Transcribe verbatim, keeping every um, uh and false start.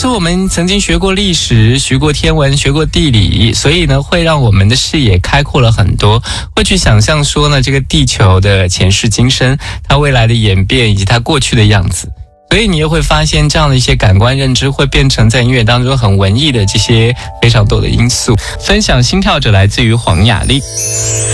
实我们曾经学过历史，学过天文，学过地理，所以呢会让我们的视野开阔了很多，会去想象说呢这个地球的前世今生，它未来的演变以及它过去的样子。所以你又会发现这样的一些感官认知会变成在音乐当中很文艺的这些非常多的因素。分享心跳者来自于黄雅莉。